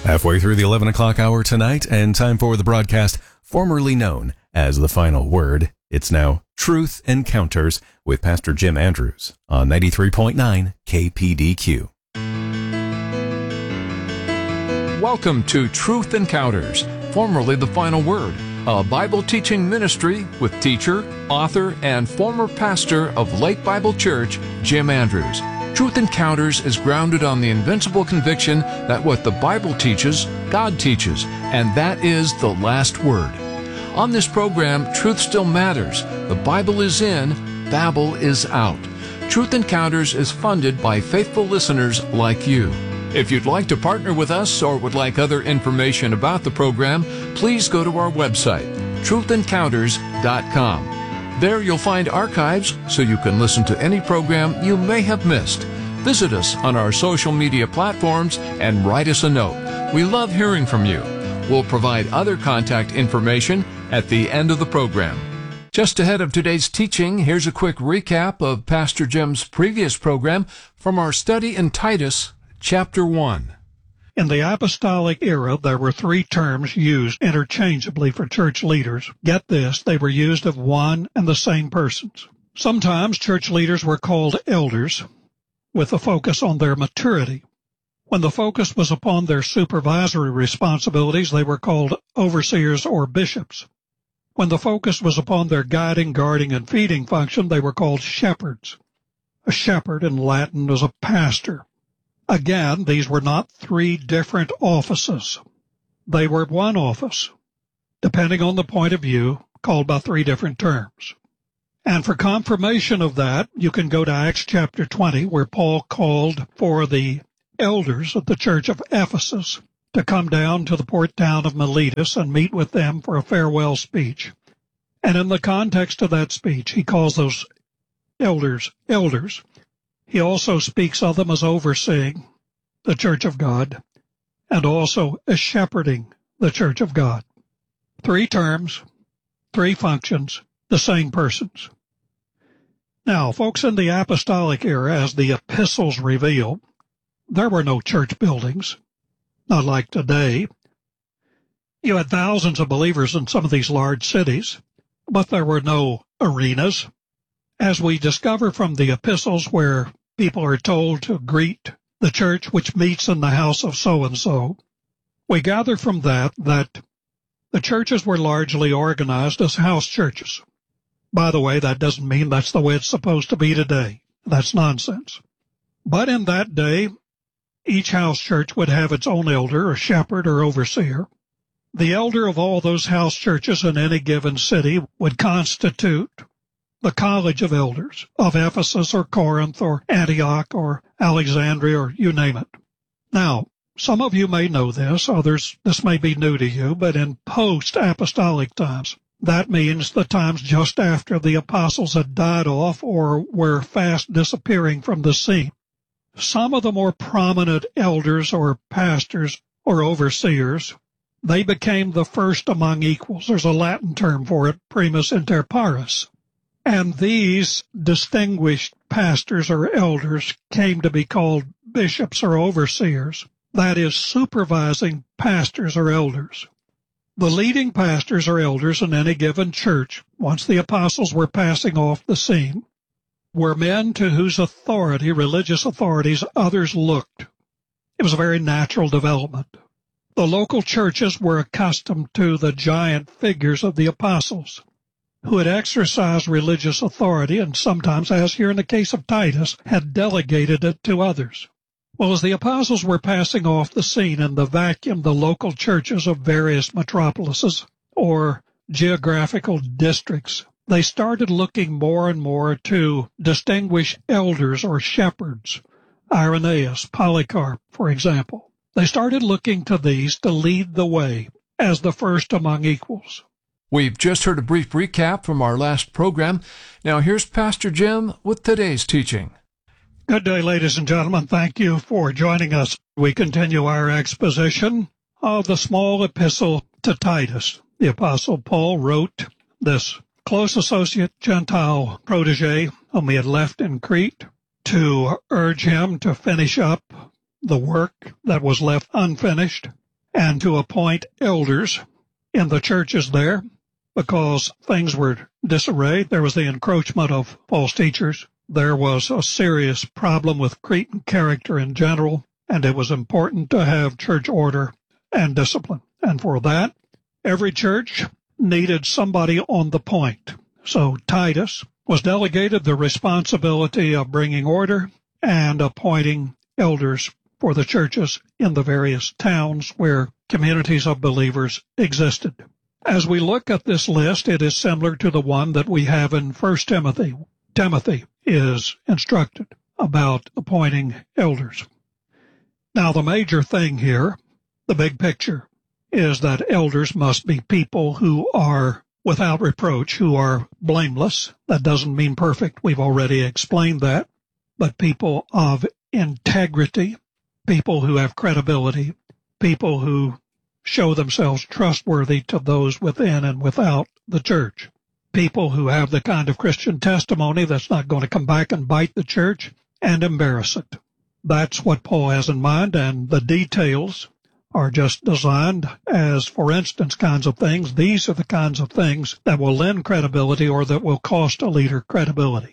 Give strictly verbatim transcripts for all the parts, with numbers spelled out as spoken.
Halfway through the eleven o'clock hour tonight, and time for the broadcast formerly known as The Final Word. It's now Truth Encounters with Pastor Jim Andrews on ninety-three point nine K P D Q. Welcome to Truth Encounters, formerly The Final Word, a Bible teaching ministry with teacher, author, and former pastor of Lake Bible Church, Jim Andrews. Truth Encounters is grounded on the invincible conviction that what the Bible teaches, God teaches, and that is the last word. On this program, truth still matters. The Bible is in, Babel is out. Truth Encounters is funded by faithful listeners like you. If you'd like to partner with us or would like other information about the program, please go to our website, truth encounters dot com. There you'll find archives so you can listen to any program you may have missed. Visit us on our social media platforms and write us a note. We love hearing from you. We'll provide other contact information at the end of the program. Just ahead of today's teaching, here's a quick recap of Pastor Jim's previous program from our study in Titus, chapter one. In the apostolic era, there were three terms used interchangeably for church leaders. Get this, they were used of one and the same persons. Sometimes church leaders were called elders, with a focus on their maturity. When the focus was upon their supervisory responsibilities, they were called overseers or bishops. When the focus was upon their guiding, guarding, and feeding function, they were called shepherds. A shepherd in Latin is a pastor. Again, these were not three different offices. They were one office, depending on the point of view, called by three different terms. And for confirmation of that, you can go to Acts chapter twenty, where Paul called for the elders of the church of Ephesus to come down to the port town of Miletus and meet with them for a farewell speech. And in the context of that speech, he calls those elders elders. He also speaks of them as overseeing the church of God and also as shepherding the church of God. Three terms, three functions, the same persons. Now, folks, in the apostolic era, as the epistles reveal, there were no church buildings, not like today. You had thousands of believers in some of these large cities, but there were no arenas. As we discover from the epistles where people are told to greet the church which meets in the house of so-and-so, we gather from that that the churches were largely organized as house churches. By the way, that doesn't mean that's the way it's supposed to be today. That's nonsense. But in that day, each house church would have its own elder, or shepherd, or overseer. The elder of all those house churches in any given city would constitute the college of elders of Ephesus or Corinth or Antioch or Alexandria or you name it. Now, some of you may know this, others, this may be new to you, but in post-apostolic times, that means the times just after the apostles had died off or were fast disappearing from the scene, some of the more prominent elders or pastors or overseers, they became the first among equals. There's a Latin term for it, primus inter pares. And these distinguished pastors or elders came to be called bishops or overseers, that is, supervising pastors or elders. The leading pastors or elders in any given church, once the apostles were passing off the scene, were men to whose authority, religious authorities, others looked. It was a very natural development. The local churches were accustomed to the giant figures of the apostles, who had exercised religious authority and sometimes, as here in the case of Titus, had delegated it to others. Well, as the apostles were passing off the scene in the vacuum, the local churches of various metropolises or geographical districts, they started looking more and more to distinguish elders or shepherds, Irenaeus, Polycarp, for example. They started looking to these to lead the way as the first among equals. We've just heard a brief recap from our last program. Now here's Pastor Jim with today's teaching. Good day, ladies and gentlemen. Thank you for joining us. We continue our exposition of the small epistle to Titus. The Apostle Paul wrote this close associate Gentile protege whom he had left in Crete to urge him to finish up the work that was left unfinished and to appoint elders in the churches there, because things were disarray. There was the encroachment of false teachers. There was a serious problem with Cretan character in general, and it was important to have church order and discipline. And for that, every church needed somebody on the point. So Titus was delegated the responsibility of bringing order and appointing elders for the churches in the various towns where communities of believers existed. As we look at this list, it is similar to the one that we have in First Timothy. Timothy is instructed about appointing elders. Now, the major thing here, the big picture, is that elders must be people who are without reproach, who are blameless. That doesn't mean perfect. We've already explained that. But people of integrity, people who have credibility, people who show themselves trustworthy to those within and without the church, people who have the kind of Christian testimony that's not going to come back and bite the church and embarrass it. That's what Paul has in mind, and the details are just designed as, for instance, kinds of things. These are the kinds of things that will lend credibility or that will cost a leader credibility.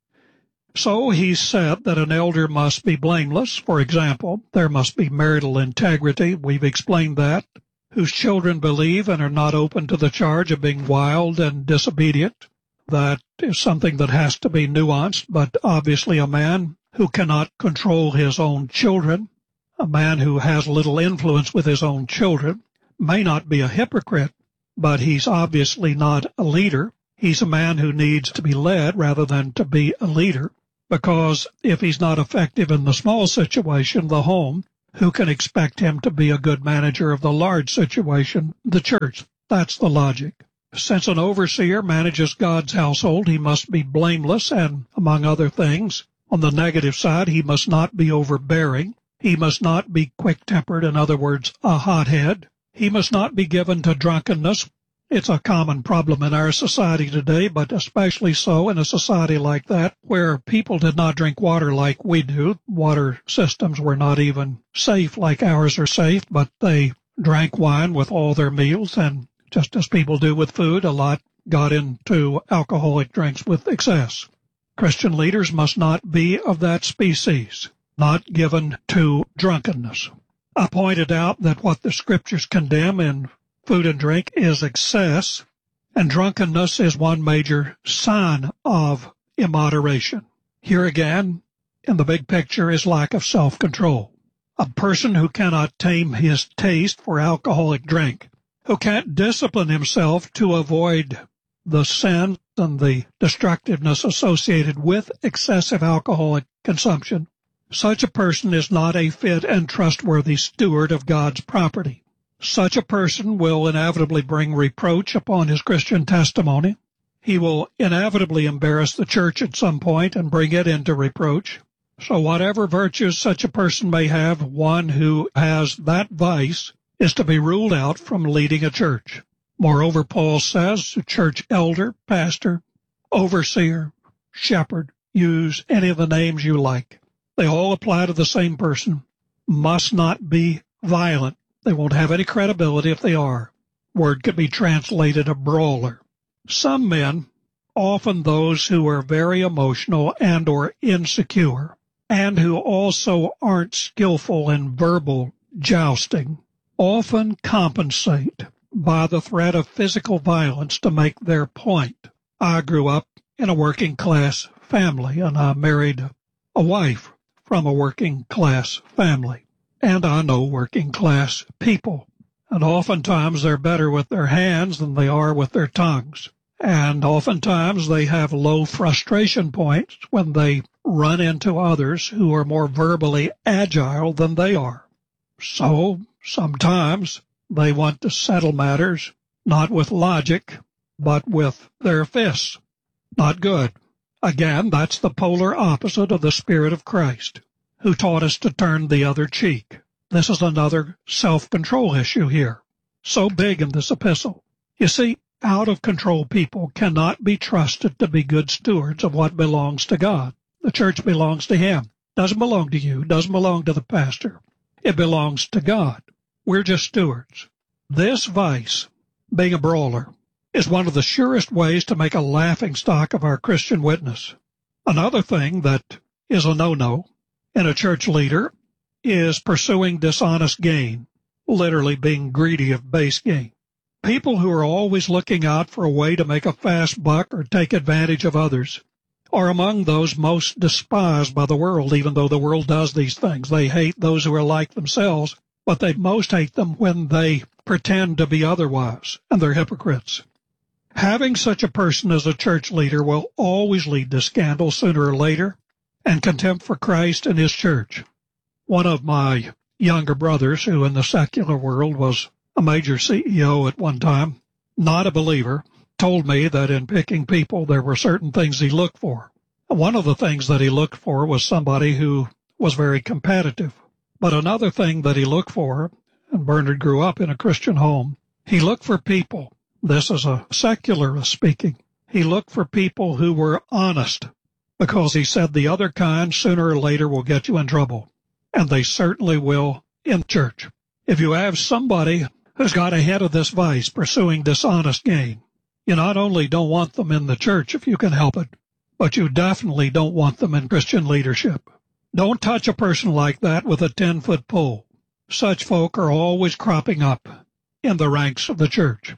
So he said that an elder must be blameless. For example, there must be marital integrity. We've explained that. Whose children believe and are not open to the charge of being wild and disobedient. That is something that has to be nuanced, but obviously a man who cannot control his own children, a man who has little influence with his own children, may not be a hypocrite, but he's obviously not a leader. He's a man who needs to be led rather than to be a leader, because if he's not effective in the small situation, the home, who can expect him to be a good manager of the large situation, the church? That's the logic. Since an overseer manages God's household, he must be blameless, and among other things, on the negative side, he must not be overbearing. He must not be quick-tempered, in other words, a hothead. He must not be given to drunkenness. It's a common problem in our society today, but especially so in a society like that, where people did not drink water like we do. Water systems were not even safe like ours are safe, but they drank wine with all their meals, and just as people do with food, a lot got into alcoholic drinks with excess. Christian leaders must not be of that species, not given to drunkenness. I pointed out that what the Scriptures condemn in food and drink is excess, and drunkenness is one major sign of immoderation. Here again, in the big picture, is lack of self-control. A person who cannot tame his taste for alcoholic drink, who can't discipline himself to avoid the sin and the destructiveness associated with excessive alcoholic consumption, such a person is not a fit and trustworthy steward of God's property. Such a person will inevitably bring reproach upon his Christian testimony. He will inevitably embarrass the church at some point and bring it into reproach. So whatever virtues such a person may have, one who has that vice is to be ruled out from leading a church. Moreover, Paul says, church elder, pastor, overseer, shepherd, use any of the names you like. They all apply to the same person. Must not be violent. They won't have any credibility if they are. Word could be translated a brawler. Some men, often those who are very emotional and or insecure, and who also aren't skillful in verbal jousting, often compensate by the threat of physical violence to make their point. I grew up in a working-class family, and I married a wife from a working-class family. And I know working-class people. And oftentimes they're better with their hands than they are with their tongues. And oftentimes they have low frustration points when they run into others who are more verbally agile than they are. So sometimes they want to settle matters not with logic, but with their fists. Not good. Again, that's the polar opposite of the Spirit of Christ, who taught us to turn the other cheek. This is another self-control issue here, so big in this epistle. You see, out-of-control people cannot be trusted to be good stewards of what belongs to God. The church belongs to Him. Doesn't belong to you. Doesn't belong to the pastor. It belongs to God. We're just stewards. This vice, being a brawler, is one of the surest ways to make a laughingstock of our Christian witness. Another thing that is a no-no in a church leader is pursuing dishonest gain, literally being greedy of base gain. People who are always looking out for a way to make a fast buck or take advantage of others are among those most despised by the world, even though the world does these things. They hate those who are like themselves, but they most hate them when they pretend to be otherwise, and they're hypocrites. Having such a person as a church leader will always lead to scandal sooner or later, and contempt for Christ and his church. One of my younger brothers, who in the secular world was a major C E O at one time, not a believer, told me that in picking people there were certain things he looked for. One of the things that he looked for was somebody who was very competitive. But another thing that he looked for, and Bernard grew up in a Christian home, he looked for people, this is a secularist speaking, he looked for people who were honest, because he said the other kind sooner or later will get you in trouble, and they certainly will in church. If you have somebody who's got ahead of this vice, pursuing dishonest gain, you not only don't want them in the church if you can help it, but you definitely don't want them in Christian leadership. Don't touch a person like that with a ten-foot pole. Such folk are always cropping up in the ranks of the church.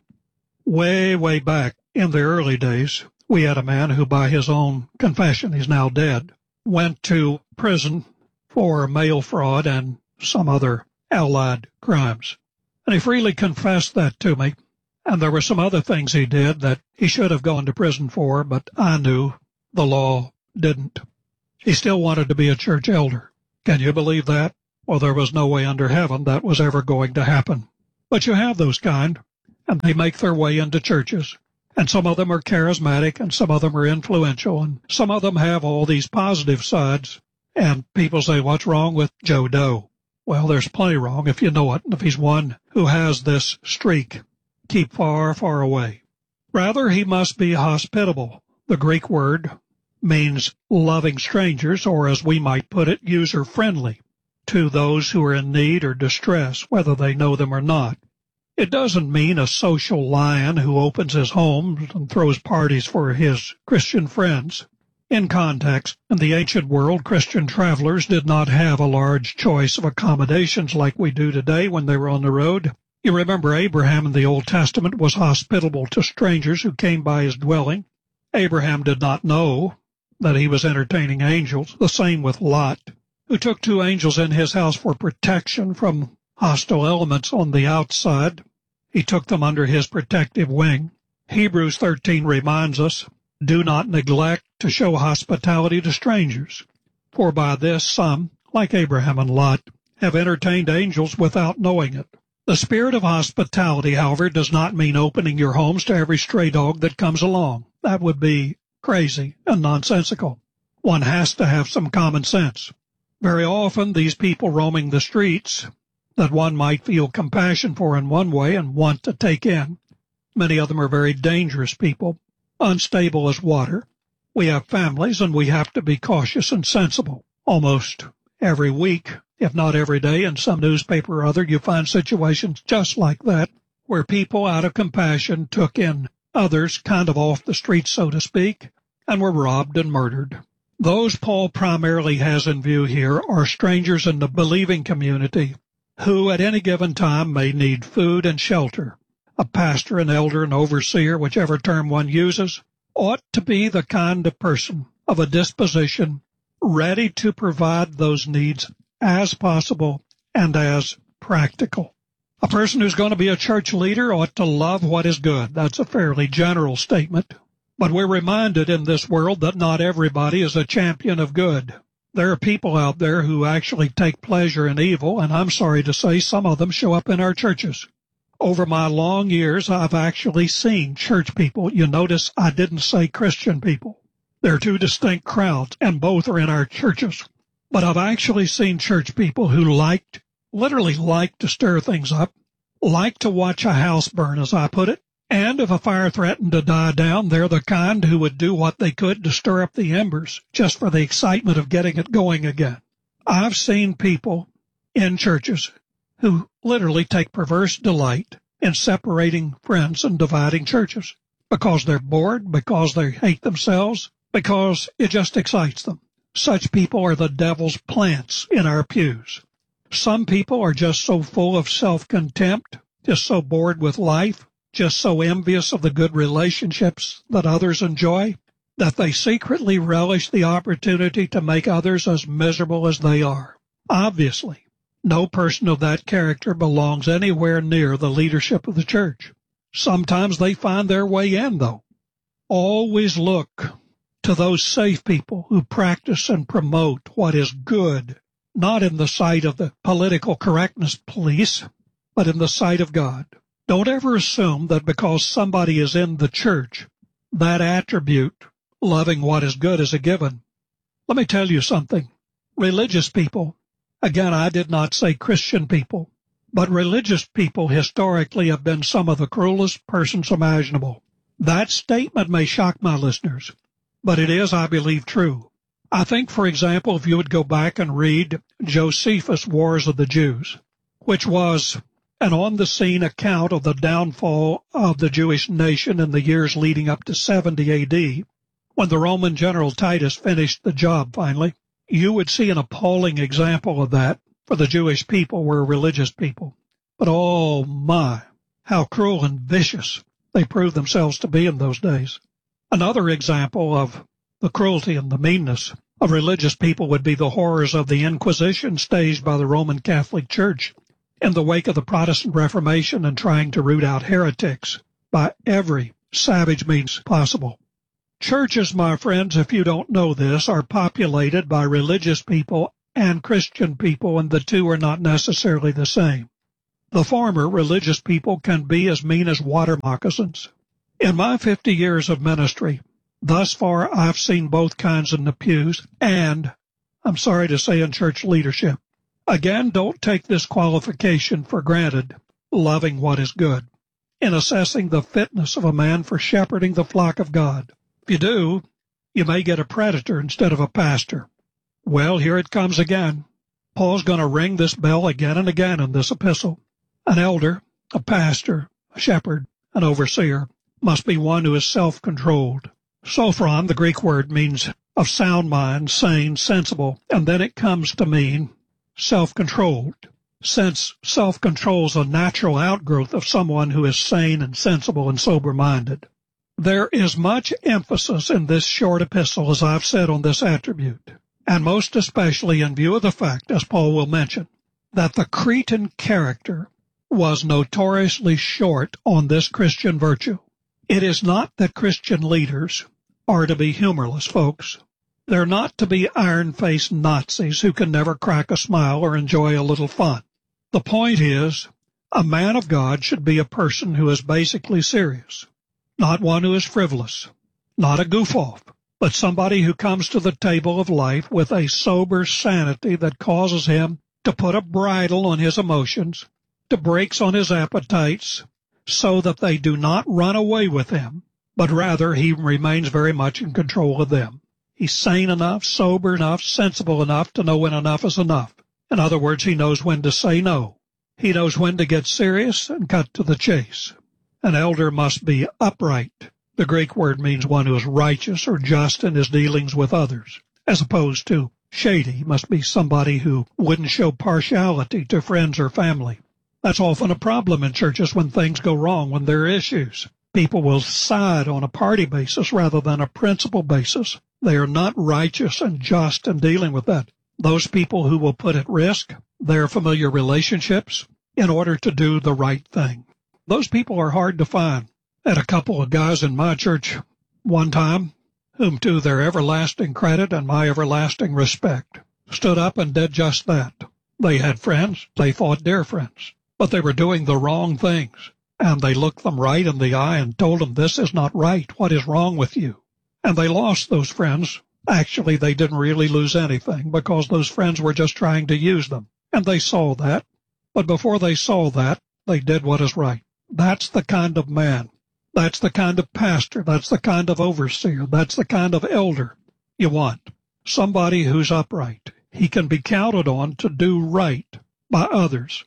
Way, way back in the early days, we had a man who, by his own confession, he's now dead, went to prison for mail fraud and some other allied crimes. And he freely confessed that to me. And there were some other things he did that he should have gone to prison for, but I knew the law didn't. He still wanted to be a church elder. Can you believe that? Well, there was no way under heaven that was ever going to happen. But you have those kind, and they make their way into churches. And some of them are charismatic, and some of them are influential, and some of them have all these positive sides. And people say, what's wrong with Joe Doe? Well, there's plenty wrong if you know it, and if he's one who has this streak. Keep far, far away. Rather, he must be hospitable. The Greek word means loving strangers, or as we might put it, user-friendly, to those who are in need or distress, whether they know them or not. It doesn't mean a social lion who opens his home and throws parties for his Christian friends. In context, in the ancient world, Christian travelers did not have a large choice of accommodations like we do today when they were on the road. You remember Abraham in the Old Testament was hospitable to strangers who came by his dwelling. Abraham did not know that he was entertaining angels. The same with Lot, who took two angels in his house for protection from hostile elements on the outside. He took them under his protective wing. Hebrews thirteen reminds us, do not neglect to show hospitality to strangers, for by this some, like Abraham and Lot, have entertained angels without knowing it. The spirit of hospitality, however, does not mean opening your homes to every stray dog that comes along. That would be crazy and nonsensical. One has to have some common sense. Very often, these people roaming the streets that one might feel compassion for in one way and want to take in, many of them are very dangerous people, unstable as water. We have families, and we have to be cautious and sensible. Almost every week, if not every day, in some newspaper or other, you find situations just like that, where people out of compassion took in others kind of off the street, so to speak, and were robbed and murdered. Those Paul primarily has in view here are strangers in the believing community who at any given time may need food and shelter. A pastor, an elder, an overseer, whichever term one uses, ought to be the kind of person of a disposition ready to provide those needs as possible and as practical. A person who's going to be a church leader ought to love what is good. That's a fairly general statement. But we're reminded in this world that not everybody is a champion of good. There are people out there who actually take pleasure in evil, and I'm sorry to say some of them show up in our churches. Over my long years, I've actually seen church people. You notice I didn't say Christian people. They're two distinct crowds, and both are in our churches. But I've actually seen church people who liked, literally liked to stir things up, like to watch a house burn, as I put it. And if a fire threatened to die down, they're the kind who would do what they could to stir up the embers just for the excitement of getting it going again. I've seen people in churches who literally take perverse delight in separating friends and dividing churches because they're bored, because they hate themselves, because it just excites them. Such people are the devil's plants in our pews. Some people are just so full of self-contempt, just so bored with life, just so envious of the good relationships that others enjoy, that they secretly relish the opportunity to make others as miserable as they are. Obviously, no person of that character belongs anywhere near the leadership of the church. Sometimes they find their way in, though. Always look to those safe people who practice and promote what is good, not in the sight of the political correctness police, but in the sight of God. Don't ever assume that because somebody is in the church, that attribute, loving what is good, is a given. Let me tell you something. Religious people, again, I did not say Christian people, but religious people historically have been some of the cruelest persons imaginable. That statement may shock my listeners, but it is, I believe, true. I think, for example, if you would go back and read Josephus' Wars of the Jews, which was an on-the-scene account of the downfall of the Jewish nation in the years leading up to seventy A D, when the Roman general Titus finished the job finally, you would see an appalling example of that, for the Jewish people were religious people. But oh my, how cruel and vicious they proved themselves to be in those days. Another example of the cruelty and the meanness of religious people would be the horrors of the Inquisition staged by the Roman Catholic Church in the wake of the Protestant Reformation and trying to root out heretics by every savage means possible. Churches, my friends, if you don't know this, are populated by religious people and Christian people, and the two are not necessarily the same. The former, religious people, can be as mean as water moccasins. In my fifty years of ministry, thus far I've seen both kinds in the pews and, I'm sorry to say, in church leadership. Again, don't take this qualification for granted, loving what is good, in assessing the fitness of a man for shepherding the flock of God. If you do, you may get a predator instead of a pastor. Well, here it comes again. Paul's going to ring this bell again and again in this epistle. An elder, a pastor, a shepherd, an overseer, must be one who is self-controlled. Sophron, the Greek word, means of sound mind, sane, sensible, and then it comes to mean self-controlled, since self-control is a natural outgrowth of someone who is sane and sensible and sober-minded. There is much emphasis in this short epistle, as I've said, on this attribute, and most especially in view of the fact, as Paul will mention, that the Cretan character was notoriously short on this Christian virtue. It is not that Christian leaders are to be humorless folks. They're not to be iron-faced Nazis who can never crack a smile or enjoy a little fun. The point is, a man of God should be a person who is basically serious, not one who is frivolous, not a goof-off, but somebody who comes to the table of life with a sober sanity that causes him to put a bridle on his emotions, to brakes on his appetites, so that they do not run away with him, but rather he remains very much in control of them. He's sane enough, sober enough, sensible enough to know when enough is enough. In other words, he knows when to say no. He knows when to get serious and cut to the chase. An elder must be upright. The Greek word means one who is righteous or just in his dealings with others, as opposed to shady. He must be somebody who wouldn't show partiality to friends or family. That's often a problem in churches when things go wrong, when there are issues. People will side on a party basis rather than a principle basis. They are not righteous and just in dealing with that. Those people who will put at risk their familiar relationships in order to do the right thing. Those people are hard to find. I had a couple of guys in my church one time, whom to their everlasting credit and my everlasting respect, stood up and did just that. They had friends, they thought dear friends, but they were doing the wrong things. And they looked them right in the eye and told them, this is not right. What is wrong with you? And they lost those friends. Actually, they didn't really lose anything because those friends were just trying to use them. And they saw that. But before they saw that, they did what is right. That's the kind of man. That's the kind of pastor. That's the kind of overseer. That's the kind of elder you want. Somebody who's upright. He can be counted on to do right by others.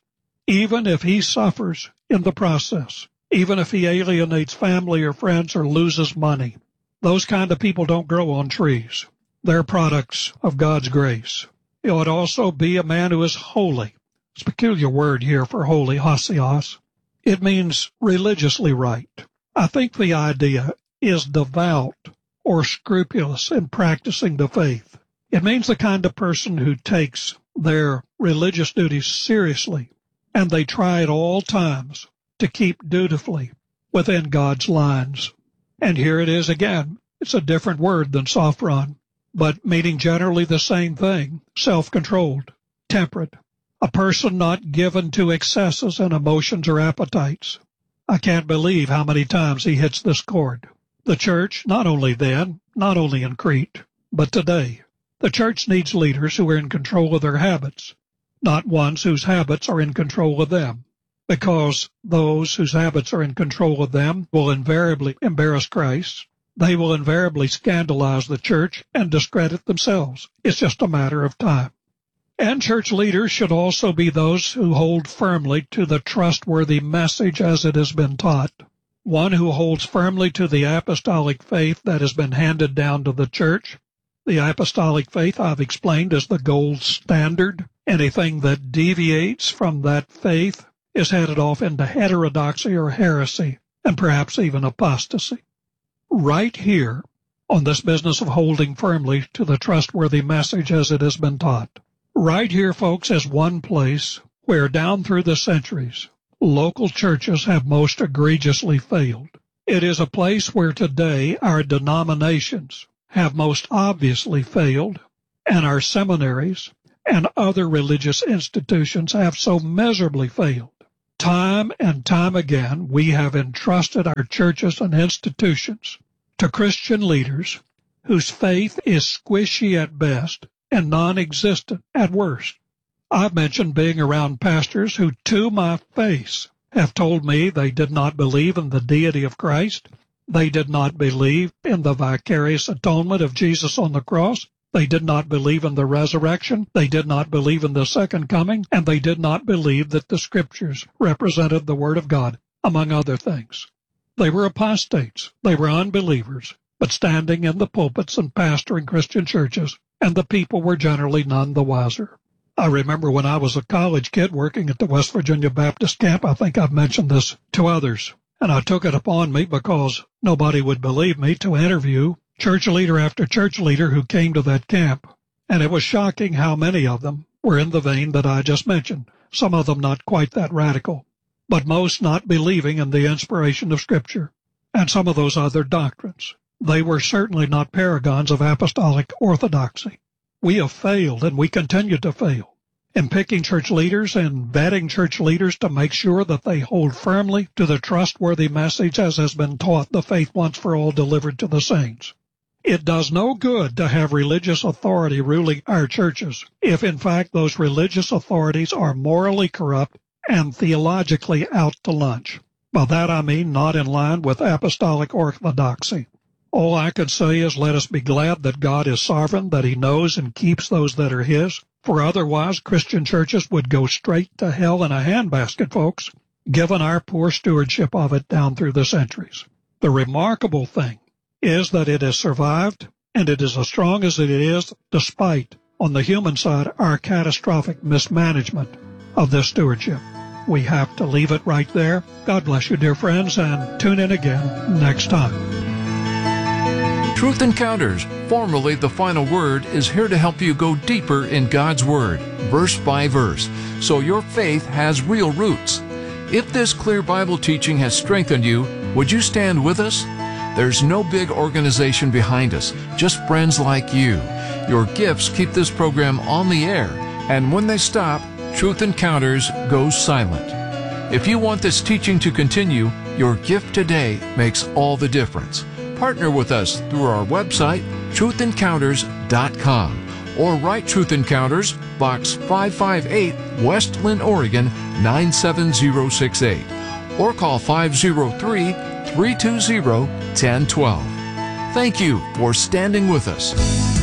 even if he suffers in the process, even if he alienates family or friends or loses money. Those kind of people don't grow on trees. They're products of God's grace. He ought also be a man who is holy. It's a peculiar word here for holy, hasios. It means religiously right. I think the idea is devout or scrupulous in practicing the faith. It means the kind of person who takes their religious duties seriously, and they try at all times to keep dutifully within God's lines. And here it is again. It's a different word than sophron, but meaning generally the same thing, self-controlled, temperate, a person not given to excesses in emotions or appetites. I can't believe how many times he hits this chord. The church, not only then, not only in Crete, but today, the church needs leaders who are in control of their habits, not ones whose habits are in control of them, because those whose habits are in control of them will invariably embarrass Christ. They will invariably scandalize the church and discredit themselves. It's just a matter of time. And church leaders should also be those who hold firmly to the trustworthy message as it has been taught. One who holds firmly to the apostolic faith that has been handed down to the church. The apostolic faith, I've explained, is the gold standard. Anything that deviates from that faith is headed off into heterodoxy or heresy, and perhaps even apostasy. Right here, on this business of holding firmly to the trustworthy message as it has been taught, right here, folks, is one place where down through the centuries, local churches have most egregiously failed. It is a place where today our denominations have most obviously failed, and our seminaries and other religious institutions have so miserably failed. Time and time again, we have entrusted our churches and institutions to Christian leaders whose faith is squishy at best and non-existent at worst. I've mentioned being around pastors who, to my face, have told me they did not believe in the deity of Christ. They did not believe in the vicarious atonement of Jesus on the cross. They did not believe in the resurrection. They did not believe in the second coming. And they did not believe that the Scriptures represented the Word of God, among other things. They were apostates. They were unbelievers, but standing in the pulpits and pastoring Christian churches, and the people were generally none the wiser. I remember when I was a college kid working at the West Virginia Baptist camp. I think I've mentioned this to others. And I took it upon me, because nobody would believe me, to interview church leader after church leader who came to that camp. And it was shocking how many of them were in the vein that I just mentioned. Some of them not quite that radical, but most not believing in the inspiration of Scripture and some of those other doctrines. They were certainly not paragons of apostolic orthodoxy. We have failed, and we continue to fail, in picking church leaders and vetting church leaders to make sure that they hold firmly to the trustworthy message as has been taught, the faith once for all delivered to the saints. It does no good to have religious authority ruling our churches if, in fact, those religious authorities are morally corrupt and theologically out to lunch. By that I mean not in line with apostolic orthodoxy. All I can say is let us be glad that God is sovereign, that He knows and keeps those that are His, for otherwise Christian churches would go straight to hell in a handbasket, folks, given our poor stewardship of it down through the centuries. The remarkable thing is that it has survived, and it is as strong as it is, despite, on the human side, our catastrophic mismanagement of this stewardship. We have to leave it right there. God bless you, dear friends, and tune in again next time. Truth Encounters, formerly The Final Word, is here to help you go deeper in God's Word, verse by verse, so your faith has real roots. If this clear Bible teaching has strengthened you, would you stand with us? There's no big organization behind us, just friends like you. Your gifts keep this program on the air, and when they stop, Truth Encounters goes silent. If you want this teaching to continue, your gift today makes all the difference. Partner with us through our website, truth encounters dot com, or write Truth Encounters, Box five five eight, West Linn, Oregon, nine seven zero six eight, or call five zero three, three two zero, one zero one two. Thank you for standing with us.